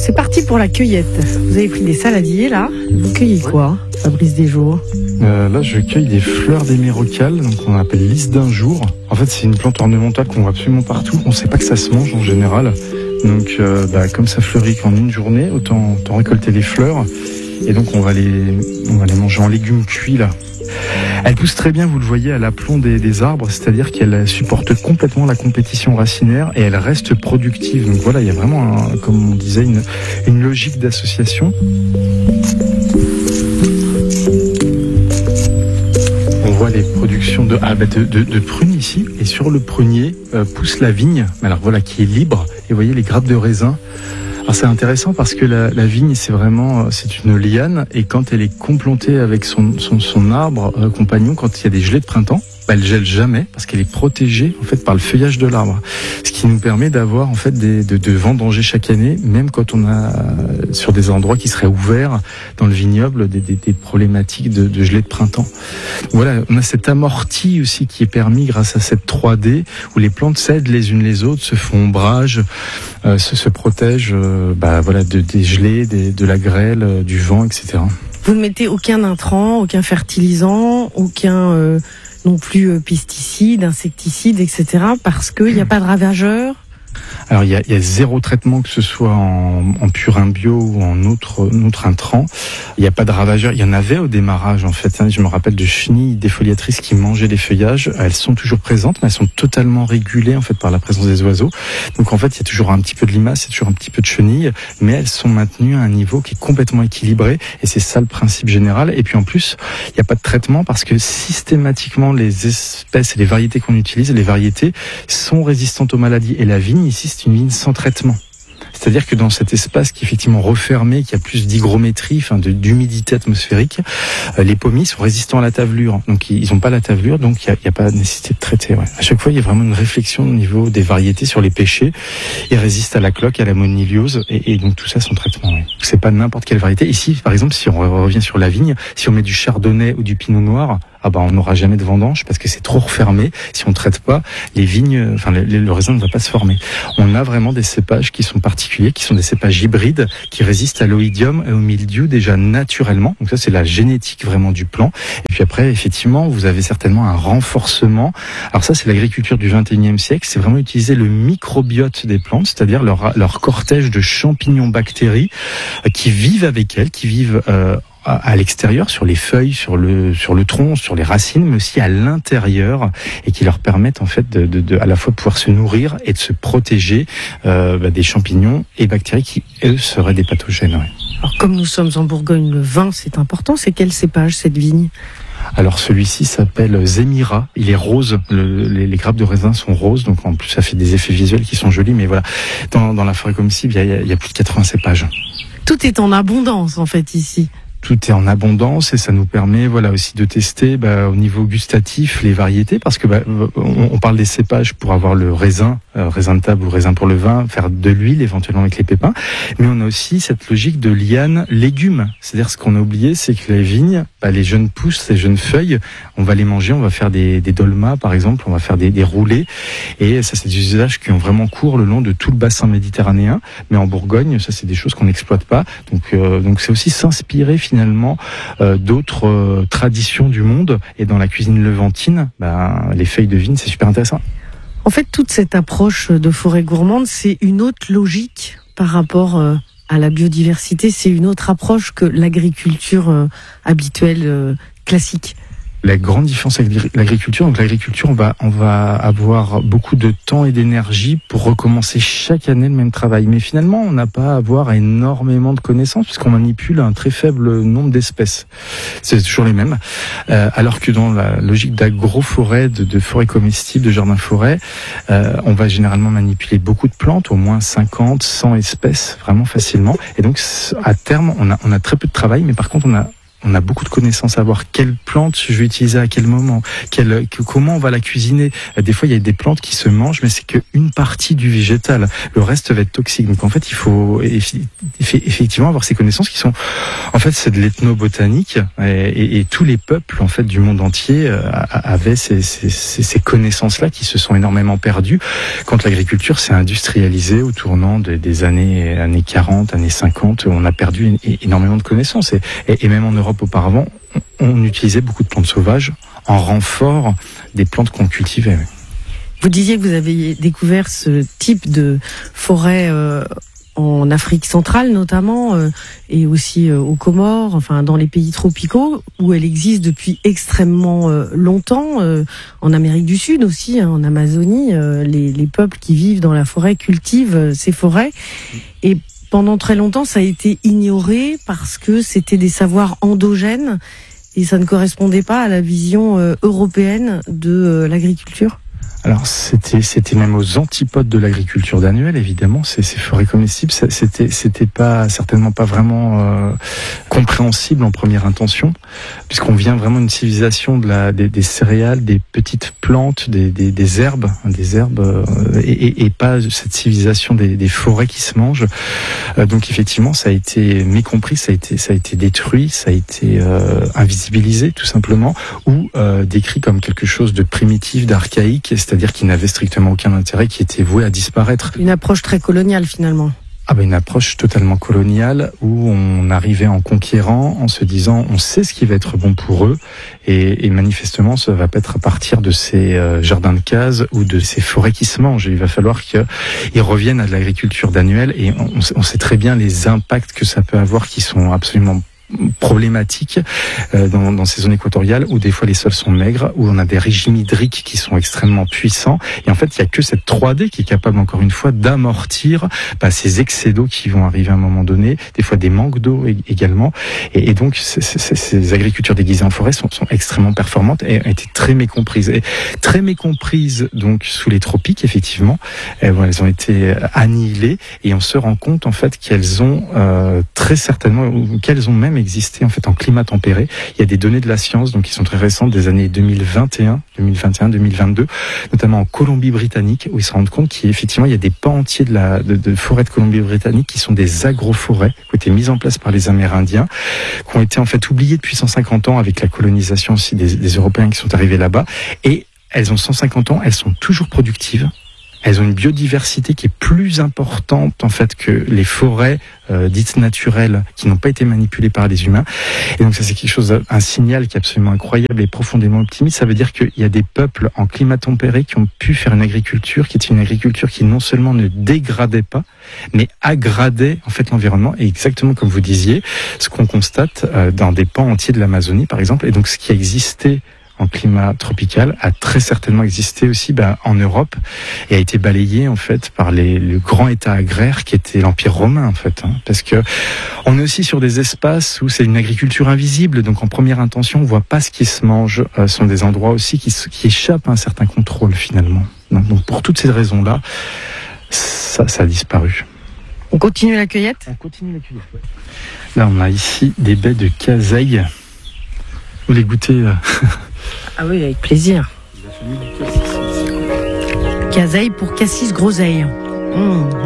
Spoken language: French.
c'est parti pour la cueillette. Vous avez pris des saladiers là. Vous cueillez quoi, Fabrice Desjours? Là, je cueille des fleurs d'hémérocale, donc on appelle lys d'un jour. En fait, c'est une plante ornementale qu'on voit absolument partout. On ne sait pas que ça se mange en général. Donc, comme ça fleurit qu'en une journée, autant récolter les fleurs. Et donc, on va les manger en légumes cuits là. Elle pousse très bien, vous le voyez, à l'aplomb des arbres, c'est-à-dire qu'elle supporte complètement la compétition racinaire et elle reste productive. Donc voilà, il y a vraiment, comme on disait, une logique d'association. On voit les productions de prunes ici, et sur le prunier pousse la vigne, alors voilà, qui est libre, et vous voyez les grappes de raisin. Alors c'est intéressant parce que la vigne c'est une liane, et quand elle est complantée avec son arbre compagnon, quand il y a des gelées de printemps, elle gèle jamais parce qu'elle est protégée en fait par le feuillage de l'arbre, ce qui nous permet d'avoir en fait de vendanger chaque année, même quand on a sur des endroits qui seraient ouverts dans le vignoble des problématiques de gelée de printemps. Voilà, on a cet amorti aussi qui est permis grâce à cette 3D où les plantes s'aident les unes les autres, se font ombrage, se protègent des gelées, de la grêle, du vent, etc. Vous ne mettez aucun intrant, aucun fertilisant, aucun non plus pesticides, insecticides, etc. parce qu'il n'y a pas de ravageurs? Alors il y a zéro traitement, que ce soit en purin bio ou en autre intrant. Il n'y a pas de ravageurs. Il y en avait au démarrage en fait. Je me rappelle de chenilles défoliatrices qui mangeaient les feuillages. Elles sont toujours présentes, mais elles sont totalement régulées en fait par la présence des oiseaux. Donc en fait il y a toujours un petit peu de limaces, il y a toujours un petit peu de chenilles, mais elles sont maintenues à un niveau qui est complètement équilibré. Et c'est ça le principe général. Et puis en plus il n'y a pas de traitement parce que systématiquement les espèces et les variétés qu'on utilise, les variétés sont résistantes aux maladies. Et la vigne ici c'est une vigne sans traitement. C'est-à-dire que dans cet espace qui est effectivement refermé, qui a plus d'hygrométrie, d'humidité atmosphérique, les pommiers sont résistants à la tavelure. Donc ils n'ont pas la tavelure, donc il n'y a pas de nécessité de traiter. Ouais. À chaque fois, il y a vraiment une réflexion au niveau des variétés sur les pêchers. Ils résistent à la cloque, à la moniliose, et donc tout ça sans traitement. Ouais. C'est pas n'importe quelle variété. Ici, par exemple, si on revient sur la vigne, si on met du chardonnay ou du pinot noir, on n'aura jamais de vendange parce que c'est trop refermé. Si on traite pas, les vignes, le raisin ne va pas se former. On a vraiment des cépages qui sont particuliers, qui sont des cépages hybrides, qui résistent à l'oïdium et au mildiou déjà naturellement. Donc ça, c'est la génétique vraiment du plant. Et puis après, effectivement, vous avez certainement un renforcement. Alors ça, c'est l'agriculture du 21e siècle. C'est vraiment utiliser le microbiote des plantes, c'est-à-dire leur cortège de champignons bactéries qui vivent avec elles, qui vivent à l'extérieur, sur les feuilles, sur le tronc, sur les racines, mais aussi à l'intérieur, et qui leur permettent en fait de à la fois pouvoir se nourrir et de se protéger des champignons et bactéries qui eux seraient des pathogènes. Ouais. Alors comme nous sommes en Bourgogne, le vin c'est important. C'est quel cépage cette vigne? Alors celui-ci s'appelle Zémira, il est rose, les grappes de raisin sont roses, donc en plus ça fait des effets visuels qui sont jolis, mais voilà, dans la forêt comme ci, il y a plus de 80 cépages. Tout est en abondance en fait ici. Tout est en abondance et ça nous permet aussi de tester au niveau gustatif les variétés, parce que on parle des cépages pour avoir le raisin de table ou raisin pour le vin, faire de l'huile éventuellement avec les pépins, mais on a aussi cette logique de liane légumes. C'est-à-dire ce qu'on a oublié, c'est que les vignes, les jeunes pousses, les jeunes feuilles, on va les manger, on va faire des dolmas par exemple, on va faire des roulés, et ça c'est des usages qui ont vraiment cours le long de tout le bassin méditerranéen, mais en Bourgogne ça c'est des choses qu'on n'exploite pas, donc c'est aussi s'inspirer finalement d'autres traditions du monde, et dans la cuisine levantine, les feuilles de vigne c'est super intéressant. En fait, toute cette approche de forêt gourmande, c'est une autre logique par rapport à la biodiversité, c'est une autre approche que l'agriculture habituelle, classique. La grande différence avec l'agriculture, on va avoir beaucoup de temps et d'énergie pour recommencer chaque année le même travail. Mais finalement, on n'a pas à avoir énormément de connaissances puisqu'on manipule un très faible nombre d'espèces. C'est toujours les mêmes. Alors que dans la logique d'agroforêt, de forêt comestible, de jardin-forêt, on va généralement manipuler beaucoup de plantes, au moins 50, 100 espèces, vraiment facilement. Et donc, à terme, on a très peu de travail, mais par contre, on a on a beaucoup de connaissances à savoir quelle plante je vais utiliser à quel moment, comment on va la cuisiner. Des fois, il y a des plantes qui se mangent, mais c'est qu'une partie du végétal. Le reste va être toxique. Donc en fait, il faut effectivement avoir ces connaissances qui sont, en fait, c'est de l'ethnobotanique et tous les peuples en fait du monde entier avaient ces connaissances-là qui se sont énormément perdues quand l'agriculture s'est industrialisée au tournant des années 40, années 50. On a perdu énormément de connaissances et même en Europe auparavant, on utilisait beaucoup de plantes sauvages en renfort des plantes qu'on cultivait. Vous disiez que vous avez découvert ce type de forêt en Afrique centrale notamment, et aussi aux Comores, enfin dans les pays tropicaux, où elle existe depuis extrêmement longtemps, en Amérique du Sud aussi, en Amazonie, les peuples qui vivent dans la forêt cultivent ces forêts. Et pendant très longtemps, ça a été ignoré parce que c'était des savoirs endogènes et ça ne correspondait pas à la vision européenne de l'agriculture. Alors c'était même aux antipodes de l'agriculture d'annuel, évidemment. Ces forêts comestibles, c'était certainement pas vraiment compréhensible en première intention, puisqu'on vient vraiment d'une civilisation des céréales, des petites plantes, des herbes, et pas cette civilisation des forêts qui se mangent. Donc effectivement, ça a été mécompris, ça a été détruit, ça a été invisibilisé tout simplement, ou décrit comme quelque chose de primitif, d'archaïque, c'est-à-dire qui n'avait strictement aucun intérêt, qui était voué à disparaître. Une approche très coloniale finalement. Une approche totalement coloniale où on arrivait en conquérant, en se disant on sait ce qui va être bon pour eux et manifestement ça va pas être à partir de ces jardins de cases ou de ces forêts qui se mangent. Il va falloir qu'ils reviennent à de l'agriculture d'annuel et on sait très bien les impacts que ça peut avoir qui sont absolument problématiques dans ces zones équatoriales où des fois les sols sont maigres, où on a des régimes hydriques qui sont extrêmement puissants et en fait il y a que cette 3D qui est capable encore une fois d'amortir ces excès d'eau qui vont arriver à un moment donné, des fois des manques d'eau également et donc ces agricultures déguisées en forêt sont extrêmement performantes et ont été très mécomprises donc sous les tropiques effectivement. Elles ont été annihilées et on se rend compte en fait qu'elles ont très certainement, qu'elles ont même existé en fait en climat tempéré. Il y a des données de la science donc qui sont très récentes des années 2021, 2022, notamment en Colombie-Britannique où ils se rendent compte qu'effectivement il y a des pans entiers de forêts de Colombie-Britannique qui sont des agroforêts qui ont été mises en place par les Amérindiens, qui ont été en fait oubliées depuis 150 ans avec la colonisation aussi des Européens qui sont arrivés là-bas et elles ont 150 ans, elles sont toujours productives. Elles ont une biodiversité qui est plus importante en fait que les forêts dites naturelles qui n'ont pas été manipulées par les humains. Et donc ça c'est quelque chose, un signal qui est absolument incroyable et profondément optimiste. Ça veut dire qu'il y a des peuples en climat tempéré qui ont pu faire une agriculture qui était une agriculture qui non seulement ne dégradait pas, mais aggradait en fait l'environnement. Et exactement comme vous disiez, ce qu'on constate dans des pans entiers de l'Amazonie par exemple, et donc ce qui a existé en climat tropical a très certainement existé aussi en Europe et a été balayé en fait par le grand état agraire qui était l'Empire romain en fait, parce que on est aussi sur des espaces où c'est une agriculture invisible, donc en première intention on voit pas ce qui se mange, ce sont des endroits aussi qui échappent à un certain contrôle finalement. Donc pour toutes ces raisons là, ça a disparu. On continue la cueillette ? On continue la cueillette, ouais. Là on a ici des baies de caseille. Vous les goûtez Ah oui, avec plaisir. Caseille pour cassis groseille.